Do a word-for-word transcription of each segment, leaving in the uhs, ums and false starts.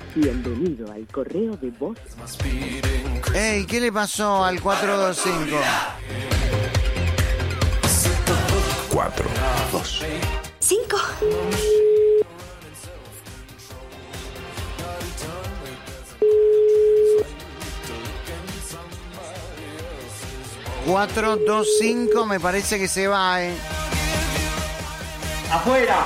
Bienvenido al correo de voz. Ey, ¿qué le pasó al cuatro dos cinco? cuatro, dos, cinco. cuatro dos cinco me parece que se va, eh. ¡Afuera!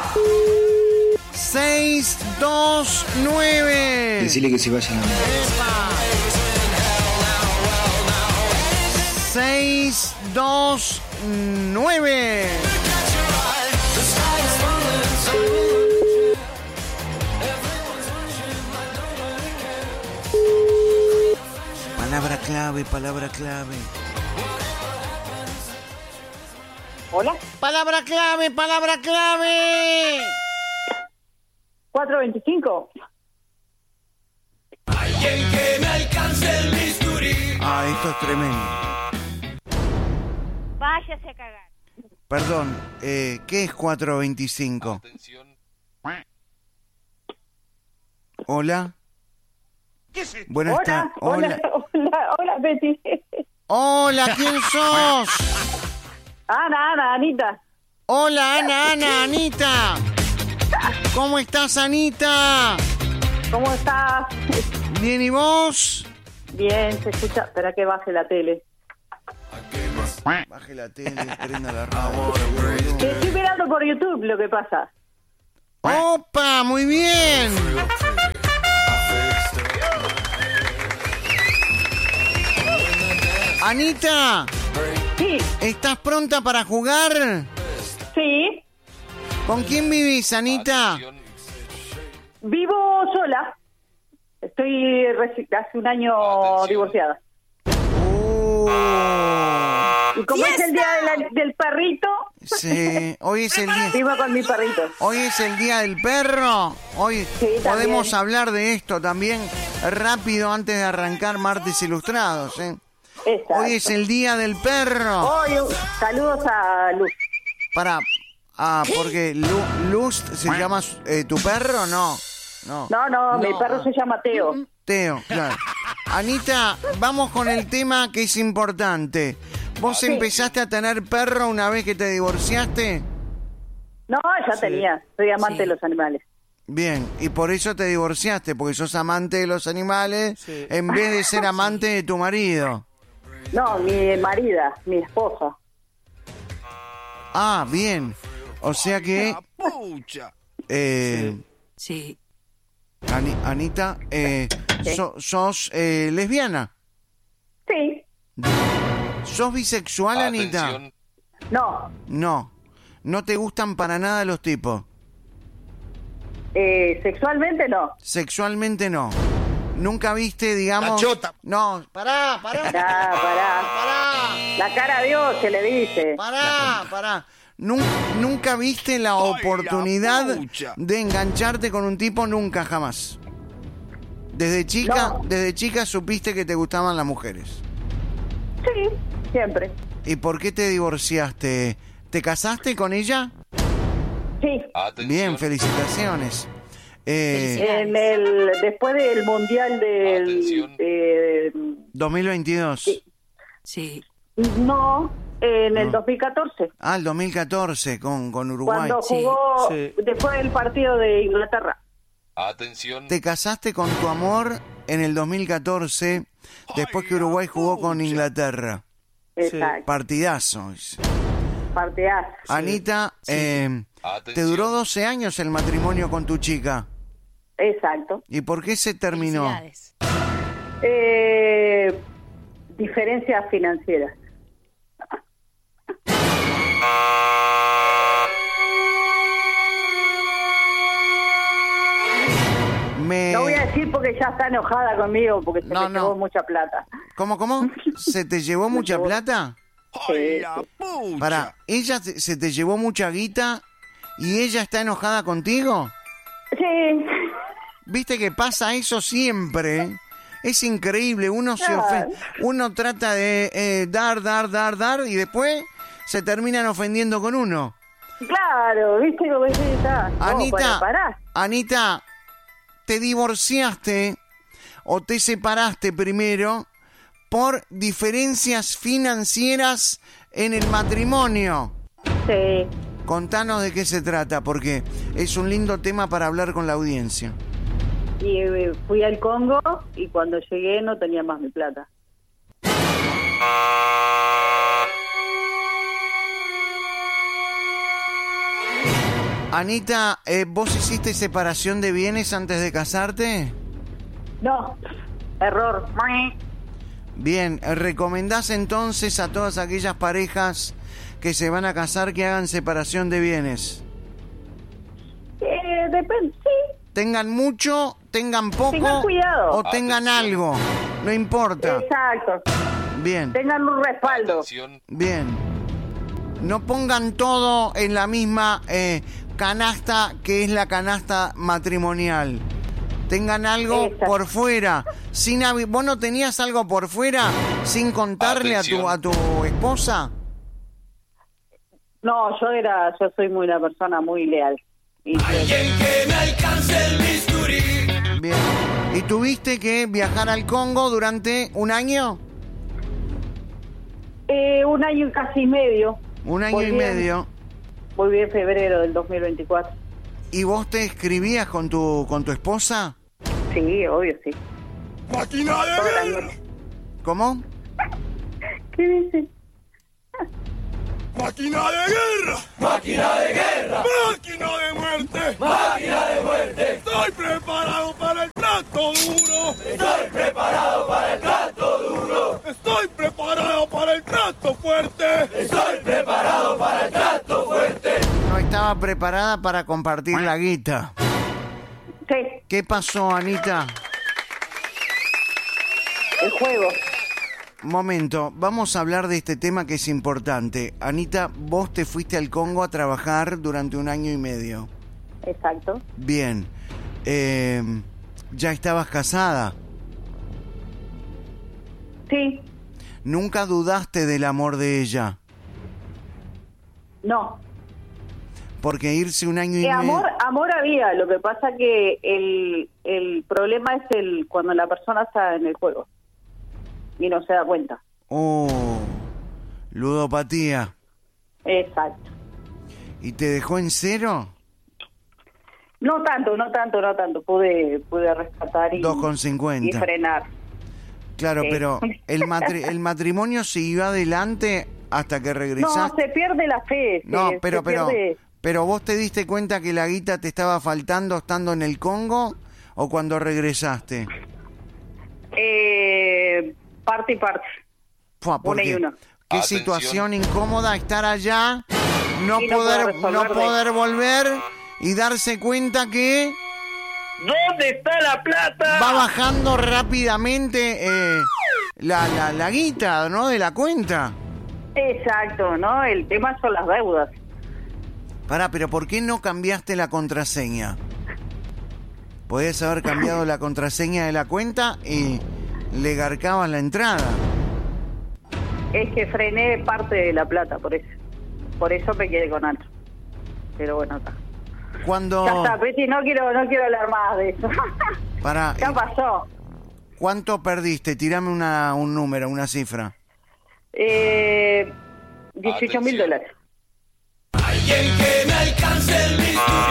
seis dos nueve. Decirle que se vayan a la seis dos nueve. Palabra clave, palabra clave. Hola. Palabra clave, palabra clave. cuatro veinticinco. Alguien que me alcance el bisturí. Ah, esto es tremendo. Váyase a cagar. Perdón, eh, ¿qué es cuatro veinticinco? Atención. Hola. ¿Qué es esto? Buenas Hola, tardes. hola, hola, hola, Betty. Hola, ¿quién sos? Ana, Ana, Anita. Hola, Ana, Ana, Anita. ¿Cómo estás, Anita? ¿Cómo estás? Bien, ¿y vos? Bien, se escucha. Espera que baje la tele. Baje la tele, prenda la radio. Te estoy mirando por YouTube, lo que pasa. ¡Opa! ¡Muy bien! Anita, Sí, ¿estás pronta para jugar? sí. ¿Con quién vivís, Anita? Atención. Vivo sola. Estoy reci- hace un año Atención. divorciada. Uh, Y como es el día de la- del perrito, sí, hoy es el día. vivo con mi perrito. Hoy es el día del perro. Hoy Sí, también. podemos hablar de esto también rápido antes de arrancar Martes Ilustrados, ¿eh? Exacto. Hoy es el día del perro. Hoy, uh, saludos a Luz. Para, ah, porque Lu- Luz se llama eh, tu perro, no, no. No, no, mi perro se llama Teo. Teo, claro. Anita, vamos con el tema que es importante. ¿Vos Sí. empezaste a tener perro una vez que te divorciaste? No, ya tenía. Soy amante de los animales. Bien, y por eso te divorciaste, porque sos amante de los animales en vez de ser amante de tu marido. No, mi marida, mi esposa. Ah, bien. O sea que, Pucha. eh, Sí. Ani- Anita, eh, Sí. so- sos eh, lesbiana. Sí. ¿Sos bisexual, Anita? Atención. No, No. No te gustan para nada los tipos. eh, sexualmente no. Sexualmente no. Nunca viste, digamos... La chota. No, pará, pará. Pará, pará. Pará, La cara a Dios se le dice. pará, pará. Nun- Nunca viste la oportunidad pucha. de engancharte con un tipo, nunca, jamás. Desde chica, No. desde chica supiste que te gustaban las mujeres. Sí, siempre. ¿Y por qué te divorciaste? ¿Te casaste con ella? Sí. Atención. Bien, felicitaciones. Eh, En el, después del mundial del... Atención. de- dos mil veintidós. Sí. Sí. no, en el No. dos mil catorce. Ah, el dos mil catorce con, con Uruguay. Cuando Sí, jugó sí. después del partido de Inglaterra. Atención. Te casaste con tu amor en el dos mil catorce, después que Uruguay jugó con Inglaterra. Exacto. Partidazo. Partidazo. Anita, eh, te Atención. duró doce años el matrimonio con tu chica. Exacto. ¿Y por qué se terminó? Felicidades. Eh, diferencias financieras. Me... No voy a decir porque ya está enojada conmigo porque se No, me no. llevó mucha plata. ¿Cómo, cómo? ¿Se te llevó mucha llevó- plata? Sí, la sí. pucha. Para, ¿ella te- se te llevó mucha guita y ella está enojada contigo? Sí. ¿Viste que pasa eso siempre? Es increíble, uno se ofende, uno trata de eh, dar, dar, dar, dar y después se terminan ofendiendo con uno. Claro, viste cómo es está. No, Anita, para, pará. Anita, te divorciaste o te separaste primero por diferencias financieras en el matrimonio. Sí. Contanos de qué se trata, porque es un lindo tema para hablar con la audiencia. Y eh, fui al Congo y cuando llegué no tenía más mi plata. Anita, eh, ¿vos hiciste separación de bienes antes de casarte? No, error. Bien, ¿recomendás entonces a todas aquellas parejas que se van a casar que hagan separación de bienes? Eh, depende, sí. Tengan mucho, tengan poco Tengan cuidado. o tengan algo, no importa. Exacto. Bien, Tengan un respaldo. Atención. bien. No pongan todo en la misma eh, canasta que es la canasta matrimonial. Tengan algo Exacto. por fuera. Sin avi- ¿Vos no tenías algo por fuera sin contarle a tu, Atención. a tu esposa? No, yo era, yo soy muy una persona muy leal. Y Alguien que me alcance el bisturí. Bien. ¿Y tuviste que viajar al Congo durante un año? eh, un año y casi medio. Un año Volví y en- medio. Volví en febrero del dos mil veinticuatro. ¿Y vos te escribías con tu con tu esposa? Sí, obvio, sí. ¡Máquina Toda la de guerra! noche. ¿Cómo? ¿Qué dice? ¡Máquina de guerra! ¡Máquina de guerra! ¡Máquina de muerte! ¡Máquina de muerte! ¡Estoy preparado para el trato duro! ¡Estoy preparado para el trato duro! ¡Estoy preparado para el trato fuerte! ¡Estoy preparado para el trato fuerte! No estaba preparada para compartir la guita. Sí, ¿Qué pasó, Anita? el juego. Momento, vamos a hablar de este tema que es importante. Anita, vos te fuiste al Congo a trabajar durante un año y medio. Exacto. Bien. Eh, ¿Ya estabas casada? Sí, ¿Nunca dudaste del amor de ella? no. Porque irse un año y Eh, medio... amor, amor había, lo que pasa que el, el problema es el cuando la persona está en el juego y no se da cuenta. Oh, ludopatía. Exacto. ¿Y te dejó en cero? No tanto, no tanto, no tanto. Pude pude rescatar y, dos con cincuenta. y frenar. Claro, Sí. pero el, matri- el matrimonio siguió adelante hasta que No, regresaste. se pierde la fe. se- No, pero, se pero, pierde- pero vos te diste cuenta que la guita te estaba faltando estando en el Congo o cuando regresaste. Eh, parte y parte. Fua, Una y porque una. qué Atención. situación incómoda estar allá, no Y no poder, poder resolver no de- poder volver y darse cuenta que ¿Dónde está la plata? va bajando rápidamente eh, la, la, la guita, ¿no? De la cuenta. Exacto, ¿no? El tema son las deudas. Pará, pero ¿por qué no cambiaste la contraseña? Podías haber cambiado la contraseña de la cuenta y le garcabas la entrada. Es que frené parte de la plata, por eso. Por eso me quedé con algo. Pero bueno, está. Cuando... Ya está, Peti, no quiero, no quiero hablar más de eso. Pará, Ya eh, pasó. ¿cuánto perdiste? Tirame una, un número, una cifra. Eh, dieciocho mil Atención. dólares. Alguien que me alcance el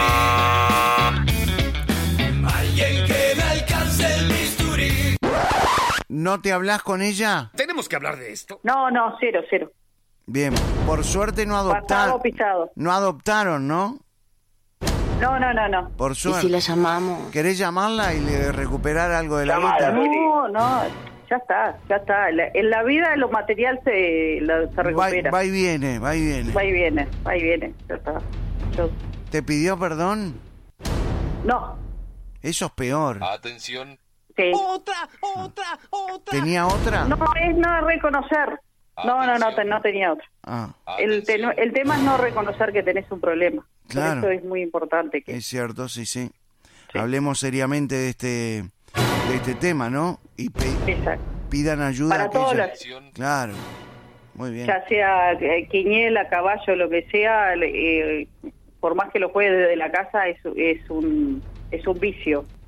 bisturí. Alguien que me alcance el bisturí. ¿No te hablas con ella? ¿Tenemos que hablar de esto? No, no, cero, cero. Bien, por suerte no Pasado, adoptaron. pisado. No adoptaron, ¿no? No, no, no, no. Por ¿Y suerte. si la llamamos? ¿Querés llamarla y le recuperar algo de la guita? No, no, ya está, ya está. La- en la vida lo material se, lo- se Va, recupera. va y viene, va y viene. Va y viene, va y viene, ya está. Yo- ¿Te pidió perdón? no, Eso es peor. Atención. sí. Otra, otra, otra. ¿Tenía otra? No, es no reconocer. No, no, no, te- no tenía otra. Ah, El, te- el tema es no reconocer que tenés un problema. Por Claro. eso es muy importante que... es cierto, sí, sí. Sí. Hablemos seriamente de este de este tema, ¿no? Y pe- Exacto. pidan ayuda. Para a todos aquella- los- Atención. Claro. Muy bien. Ya sea eh, quiniela, caballo, lo que sea, eh, por más que lo juegue desde la casa, es, es un es un vicio.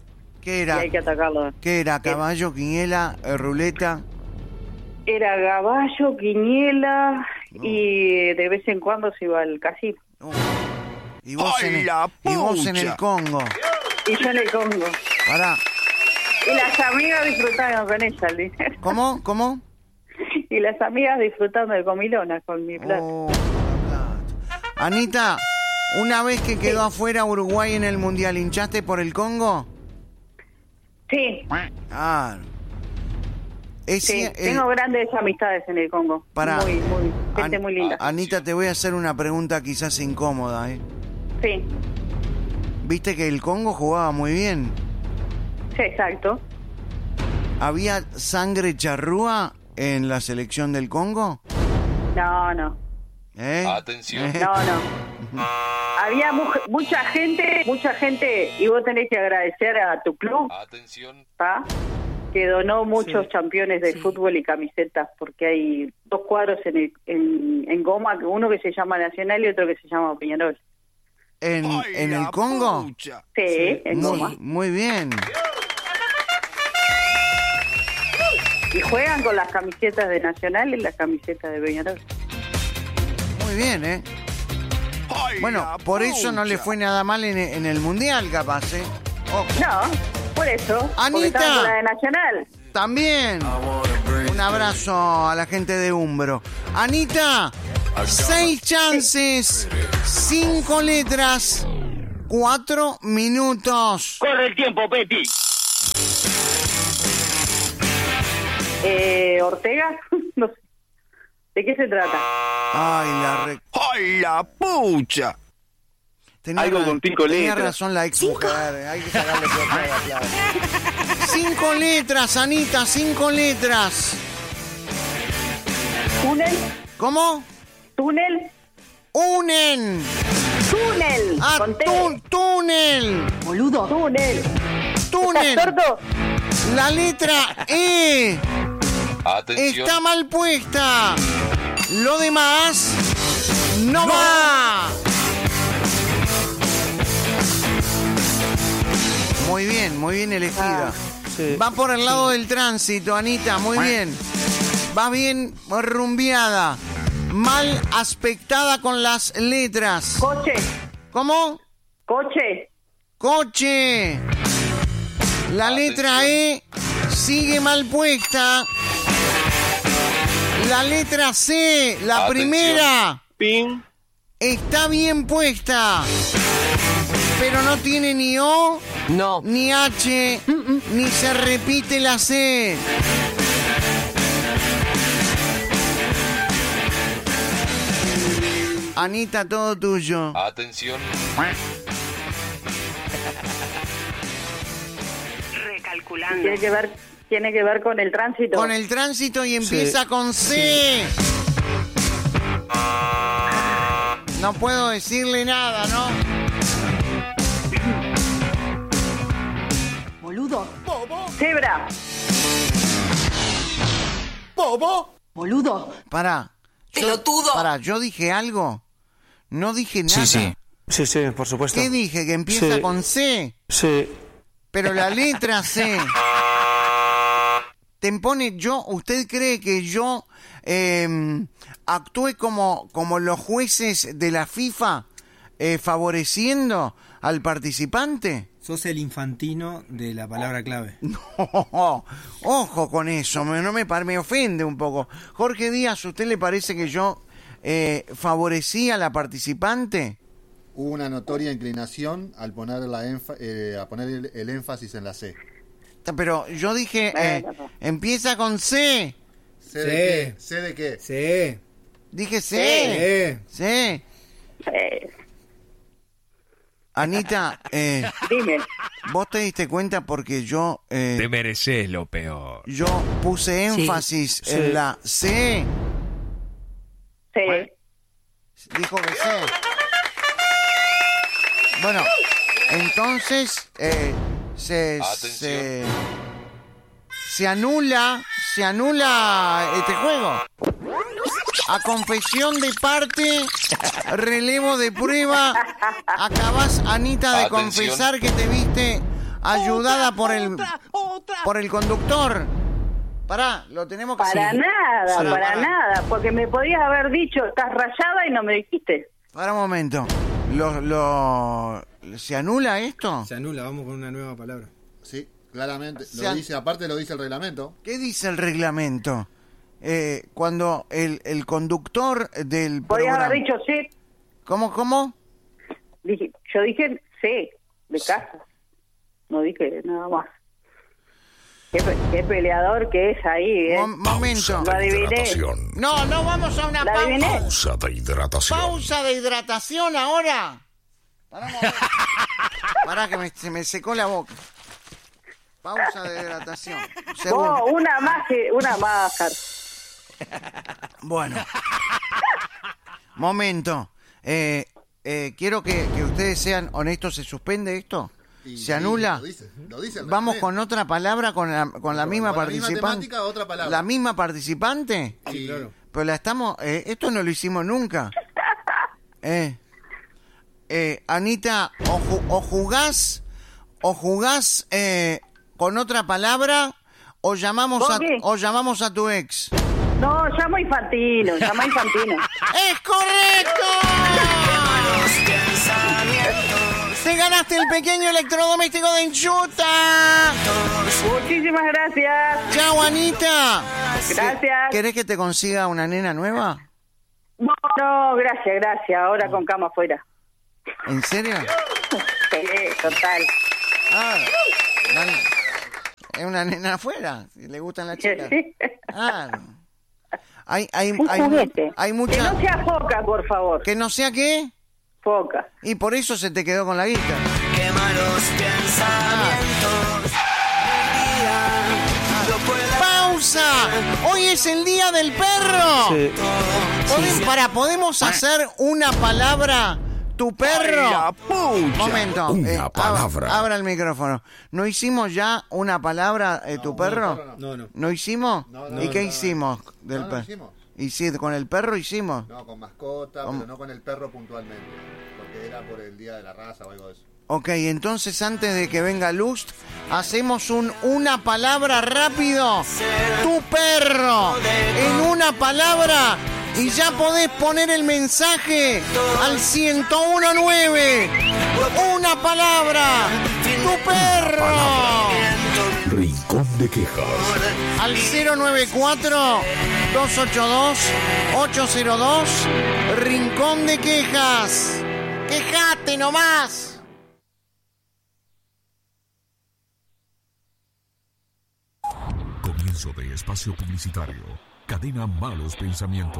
¿Qué y era? hay que atacarlo. ¿Qué era? ¿Caballo, quiniela, eh, ruleta? Era caballo, quiniela y de vez en cuando se iba al casino. Uh. Y vos, ¡Ay, en el, la y vos en pucha! el Congo. Y yo en el Congo. Pará. Y las amigas disfrutaban con ella el dinero. ¿Cómo? ¿Cómo? Y las amigas disfrutando de comilonas con mi plata. Oh, la plata. Anita, una vez que quedó afuera Uruguay en el Mundial, ¿hinchaste por el Congo? Sí, Ah. Es, sí. eh, Tengo grandes amistades en el Congo. Pará. Muy, muy, gente An- muy linda. Anita, te voy a hacer una pregunta quizás incómoda, ¿eh? Sí, ¿Viste que el Congo jugaba muy bien? sí, exacto. ¿Había sangre charrúa en la selección del Congo? No, no. ¿Eh? Atención. ¿Eh? No, no. Había mu- mucha gente, mucha gente, y vos tenés que agradecer a tu club, Atención. ¿tá? Que donó muchos Sí. campeones de Sí. fútbol y camisetas, porque hay dos cuadros en, el- en, en Goma, uno que se llama Nacional y otro que se llama Peñarol. ¿En, ¡Ay, en el la Congo? pucha! Sí, en Goma. Muy, muy bien. Y juegan con las camisetas de Nacional y las camisetas de Peñarol. Muy bien, ¿eh? ¡Ay, Bueno, la por eso no le pucha! fue nada mal en, en el Mundial, capaz, ¿eh? Ojo. No, por eso. Anita. Porque estaban con la de Nacional. También. Un abrazo a la gente de Umbro. Anita, seis chances, cinco letras, cuatro minutos. Corre el tiempo, Peti. Eh, ¿Ortega? No sé. ¿De qué se trata? Ay, la re... ¡Ay, la pucha! Tenía, Algo ra- con cinco tenía letras. razón la ex mujer. Hay que sacarle por cada aplauso. Cinco letras, Anita, cinco letras. ¿Túnel? ¿Cómo? ¿Túnel? Unen. ¡Túnel! Ah, Con T. tú- túnel. Boludo. ¡Túnel! Túnel. ¿Estás sordo? La letra E Atención. está mal puesta. Lo demás no, va. Muy bien, muy bien elegida. Sí. Va por el lado del tránsito, Anita, muy bien. Va bien rumbeada. Mal aspectada con las letras. Coche. ¿Cómo? Coche. Coche. La letra E sigue mal puesta. La letra C, la Atención. primera, Pin. está bien puesta. Pero no tiene ni O, No. ni H, ni se repite la C. Anita, todo tuyo. Atención. Recalculando. Tiene que ver, tiene que ver con el tránsito. Con el tránsito y empieza con C. No puedo decirle nada, ¿no? Boludo. Cebra. Boludo. Pará. Yo- Pelotudo. Pará, ¿yo dije algo? No dije nada. Sí, sí, por supuesto. ¿Qué dije? Que empieza Sí. con C. Sí. Pero la letra C. Te impone yo. ¿Usted cree que yo eh, actúe como, como los jueces de la FIFA eh, favoreciendo al participante? Sos el infantino de la palabra clave. No, ojo con eso, me, no me, par- me ofende un poco. Jorge Díaz, ¿usted le parece que yo eh, favorecía a la participante? Hubo una notoria inclinación al poner la enfa- eh, a poner el, el énfasis en la C. Pero yo dije, eh, empieza con C. ¿C de qué? ¿C de qué? Sí. Dije C. Sí. C. Eh, Anita, eh, dime. vos te diste cuenta porque yo eh, Te mereces lo peor. yo puse énfasis Sí. en la C. Sí. Dijo que C. Bueno, entonces eh, se, se se anula, se anula este juego. A confesión de parte, relevo de prueba, acabas, Anita, de Atención. confesar que te viste ayudada otra, por el otra, otra. por el conductor. Pará, lo tenemos que Para hacer. nada, Sí. para nada, porque me podías haber dicho, estás rayada y no me dijiste. Para un momento. Lo, lo, ¿Se anula esto? Se anula, vamos con una nueva palabra. Sí, claramente. Se Lo an- dice, aparte lo dice el reglamento. ¿Qué dice el reglamento? Eh, cuando el, el conductor del Podías programa... haber dicho sí. ¿Cómo, cómo? Dije, yo dije sí, de casa. No dije nada más. Qué, pe- qué peleador que es ahí, ¿eh? Mom- momento. Lo adiviné. No, no vamos a una ¿La pausa. adiviné? Pausa de hidratación. Pausa de hidratación ahora. Pará, un momento. Pará que me, se me secó la boca. Pausa de hidratación. Segundo. Oh, una más, que, una más, Car. Bueno. Momento. Eh, eh, quiero que, que ustedes sean honestos. ¿Se suspende esto? Y- ¿Se anula? Lo dice, lo dice el Vamos reglamento. con otra palabra, con la, con la Con- misma con la misma participante. temática, otra palabra. ¿La misma participante? Sí, claro. Pero la estamos... eh, esto no lo hicimos nunca. Eh, eh, Anita, o, ju- o jugás, o jugás eh, con otra palabra, o llamamos ¿Vos a, qué? o llamamos a tu ex. No, llamo Infantino, llama Infantino. ¡Es correcto! ¡Te ganaste el pequeño electrodoméstico de Enchuta! Muchísimas gracias. ¡Chao, Anita! Gracias. ¿Querés que te consiga una nena nueva? No, no, gracias, gracias. Ahora con cama afuera. ¿En serio? Sí, total. Ah, la- es una nena afuera, si le gustan las chicas. Claro. Hay, hay, Un hay, juguete. hay Que mucha... no sea foca, por favor. ¿Que no sea qué? Foca. Y por eso se te quedó con la guita. Qué malos pensamientos. ¡Pausa! Hoy es el día del perro. Sí. ¿Podem- para, ¿podemos hacer una palabra? ¿Tu perro? la pucha! Momento. Una eh, ab- palabra. abra el micrófono. ¿No hicimos ya una palabra, eh, tu perro? No, no. ¿No hicimos? No, no, ¿Y qué no, no. hicimos del No, no perro? hicimos. ¿Y sí, con el perro hicimos? No, con mascota, ¿Cómo? pero no con el perro puntualmente. Porque era por el día de la raza o algo de eso. Ok, entonces antes de que venga Lust, hacemos un una palabra rápido. Tu perro. En una palabra. Y ya podés poner el mensaje al ciento uno nueve. Una palabra. Tu perro. Rincón de quejas. Al cero nueve cuatro, dos ocho dos, ocho cero dos. Rincón de quejas. Quejate nomás. Comienzo de espacio publicitario. Cadena Malos Pensamientos.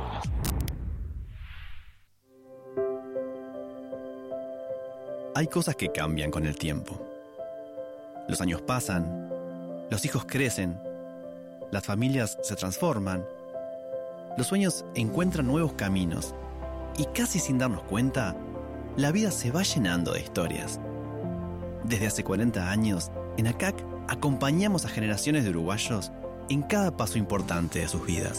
Hay cosas que cambian con el tiempo. Los años pasan, los hijos crecen, las familias se transforman, los sueños encuentran nuevos caminos y casi sin darnos cuenta, la vida se va llenando de historias. Desde hace cuarenta años, en A C A C acompañamos a generaciones de uruguayos en cada paso importante de sus vidas.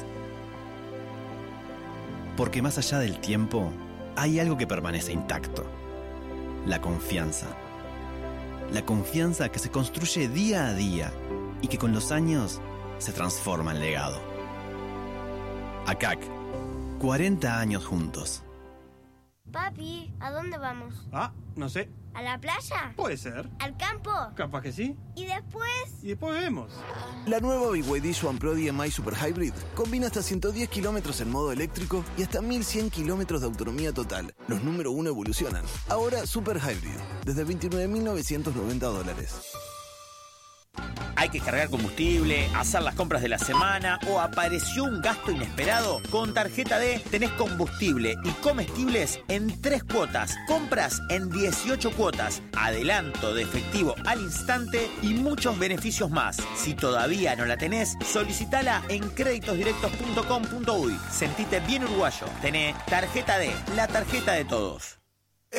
Porque más allá del tiempo, hay algo que permanece intacto. La confianza. La confianza que se construye día a día y que con los años se transforma en legado. A C A C, cuarenta años juntos. Papi, ¿a dónde vamos? Ah, no sé. ¿A la playa? Puede ser. ¿Al campo? Capaz que sí. ¿Y después? Y después vemos. La nueva B Y D Swan Pro D M I Super Hybrid combina hasta ciento diez kilómetros en modo eléctrico y hasta mil cien kilómetros de autonomía total. Los número uno evolucionan. Ahora Super Hybrid, desde veintinueve mil novecientos noventa dólares. Hay que cargar combustible, hacer las compras de la semana o apareció un gasto inesperado. Con Tarjeta D tenés combustible y comestibles en tres cuotas, compras en dieciocho cuotas, adelanto de efectivo al instante y muchos beneficios más. Si todavía no la tenés, solicitala en créditos directos punto com punto uy. Sentite bien uruguayo. Tenés Tarjeta D, la tarjeta de todos.